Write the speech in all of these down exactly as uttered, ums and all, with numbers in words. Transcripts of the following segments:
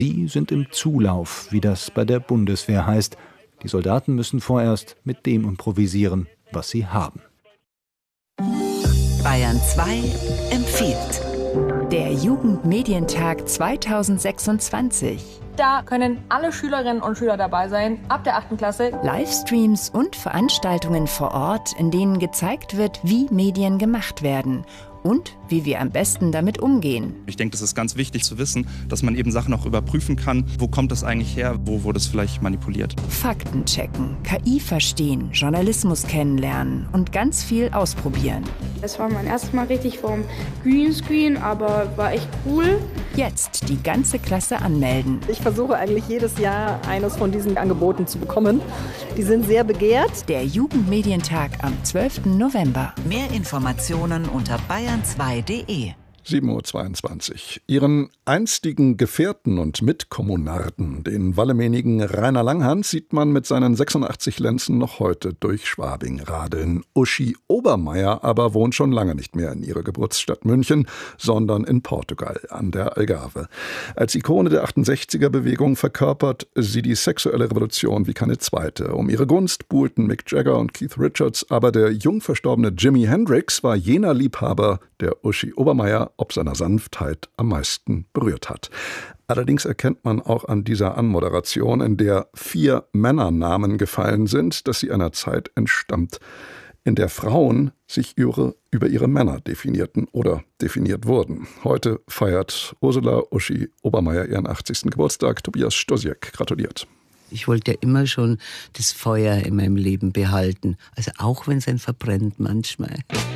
Die sind im Zulauf, wie das bei der Bundeswehr heißt. Die Soldaten müssen vorerst mit dem improvisieren, was sie haben. Bayern zwei empfiehlt. Der Jugendmedientag zweitausendsechsundzwanzig. Da können alle Schülerinnen und Schüler dabei sein, ab der achten Klasse. Livestreams und Veranstaltungen vor Ort, in denen gezeigt wird, wie Medien gemacht werden und wie wir am besten damit umgehen. Ich denke, das ist ganz wichtig zu wissen, dass man eben Sachen auch überprüfen kann. Wo kommt das eigentlich her? Wo wurde es vielleicht manipuliert? Fakten checken, K I verstehen, Journalismus kennenlernen und ganz viel ausprobieren. Es war mein erstes Mal richtig vorm Greenscreen, aber war echt cool. Jetzt die ganze Klasse anmelden. Ich versuche eigentlich jedes Jahr eines von diesen Angeboten zu bekommen. Die sind sehr begehrt. Der Jugendmedientag am zwölften November. Mehr Informationen unter bayern zwei punkt de. sieben Uhr zweiundzwanzig. Ihren einstigen Gefährten und Mitkommunarden, den wallemenigen Rainer Langhans, sieht man mit seinen sechsundachtzig Lenzen noch heute durch Schwabing radeln. Uschi Obermeier aber wohnt schon lange nicht mehr in ihrer Geburtsstadt München, sondern in Portugal an der Algarve. Als Ikone der achtundsechziger-Bewegung verkörpert sie die sexuelle Revolution wie keine zweite. Um ihre Gunst buhlten Mick Jagger und Keith Richards, aber der jung verstorbene Jimi Hendrix war jener Liebhaber, der Uschi Obermeier ob seiner Sanftheit am meisten berührt hat. Allerdings erkennt man auch an dieser Anmoderation, in der vier Männernamen gefallen sind, dass sie einer Zeit entstammt, in der Frauen sich ihre, über ihre Männer definierten oder definiert wurden. Heute feiert Ursula Uschi Obermeier ihren achtzigsten Geburtstag. Tobias Stosiek gratuliert. Ich wollte ja immer schon das Feuer in meinem Leben behalten, also auch wenn es ein verbrennt manchmal.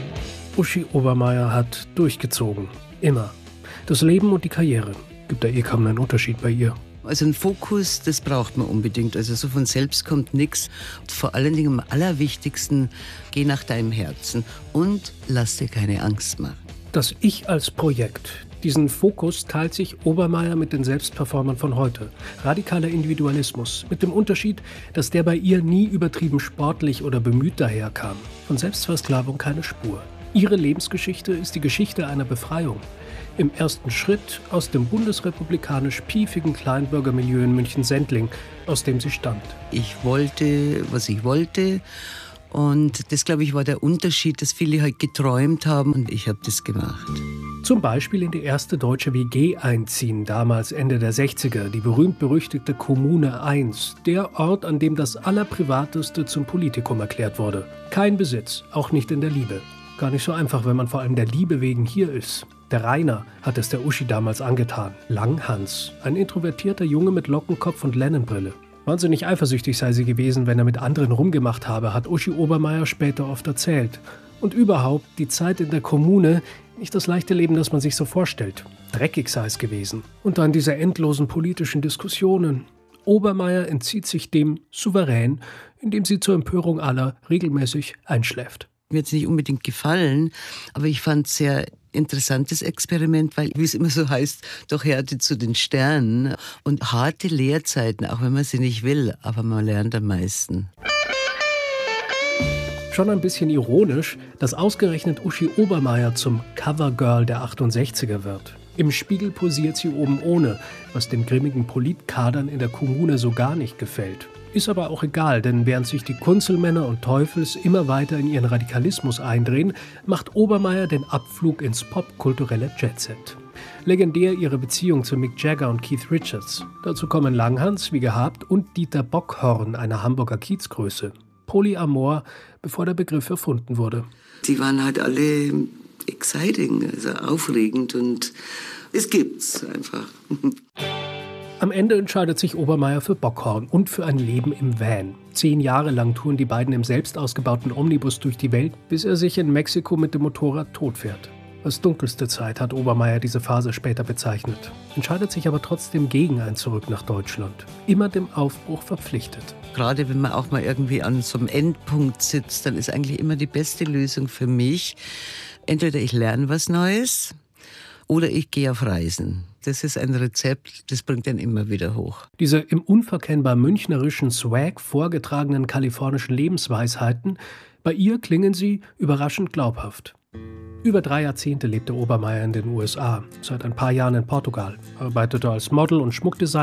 Uschi Obermeier hat durchgezogen. Immer. Das Leben und die Karriere. Gibt da eh kaum einen Unterschied bei ihr. Also ein Fokus, das braucht man unbedingt. Also so von selbst kommt nichts. Vor allen Dingen am allerwichtigsten, geh nach deinem Herzen und lass dir keine Angst machen. Das Ich als Projekt. Diesen Fokus teilt sich Obermeier mit den Selbstperformern von heute. Radikaler Individualismus. Mit dem Unterschied, dass der bei ihr nie übertrieben sportlich oder bemüht daherkam. Von Selbstversklavung keine Spur. Ihre Lebensgeschichte ist die Geschichte einer Befreiung. Im ersten Schritt aus dem bundesrepublikanisch piefigen Kleinbürgermilieu in München-Sendling, aus dem sie stammt. Ich wollte, was ich wollte. Und das, glaube ich, war der Unterschied, dass viele halt geträumt haben und ich habe das gemacht. Zum Beispiel in die erste deutsche W G einziehen, damals Ende der sechziger, die berühmt-berüchtigte Kommune eins, der Ort, an dem das Allerprivateste zum Politikum erklärt wurde. Kein Besitz, auch nicht in der Liebe. Gar nicht so einfach, wenn man vor allem der Liebe wegen hier ist. Der Rainer hat es der Uschi damals angetan. Langhans, ein introvertierter Junge mit Lockenkopf und Lennenbrille. Wahnsinnig eifersüchtig sei sie gewesen, wenn er mit anderen rumgemacht habe, hat Uschi Obermeier später oft erzählt. Und überhaupt, die Zeit in der Kommune, nicht das leichte Leben, das man sich so vorstellt. Dreckig sei es gewesen. Und dann diese endlosen politischen Diskussionen. Obermeier entzieht sich dem souverän, indem sie zur Empörung aller regelmäßig einschläft. Mir hat es nicht unbedingt gefallen, aber ich fand es sehr interessantes Experiment, weil, wie es immer so heißt, doch Härte zu den Sternen und harte Lehrzeiten, auch wenn man sie nicht will, aber man lernt am meisten. Schon ein bisschen ironisch, dass ausgerechnet Uschi Obermeier zum Covergirl der achtundsechziger wird. Im Spiegel posiert sie oben ohne, was den grimmigen Politkadern in der Kommune so gar nicht gefällt. Ist aber auch egal, denn während sich die Kunzelmänner und Teufels immer weiter in ihren Radikalismus eindrehen, macht Obermeier den Abflug ins popkulturelle Jetset. Legendär ihre Beziehung zu Mick Jagger und Keith Richards. Dazu kommen Langhans, wie gehabt, und Dieter Bockhorn, eine Hamburger Kiezgröße. Polyamor, bevor der Begriff erfunden wurde. Die waren halt alle exciting, also aufregend und es gibt's einfach. Am Ende entscheidet sich Obermeier für Bockhorn und für ein Leben im Van. Zehn Jahre lang touren die beiden im selbst ausgebauten Omnibus durch die Welt, bis er sich in Mexiko mit dem Motorrad totfährt. Als dunkelste Zeit hat Obermeier diese Phase später bezeichnet, entscheidet sich aber trotzdem gegen ein Zurück nach Deutschland. Immer dem Aufbruch verpflichtet. Gerade wenn man auch mal irgendwie an so einem Endpunkt sitzt, dann ist eigentlich immer die beste Lösung für mich, entweder ich lerne was Neues oder ich gehe auf Reisen. Das ist ein Rezept, das bringt dann immer wieder hoch. Diese im unverkennbar münchnerischen Swag vorgetragenen kalifornischen Lebensweisheiten, bei ihr klingen sie überraschend glaubhaft. Über drei Jahrzehnte lebte Obermeier in den U S A, seit ein paar Jahren in Portugal, arbeitete als Model und Schmuckdesigner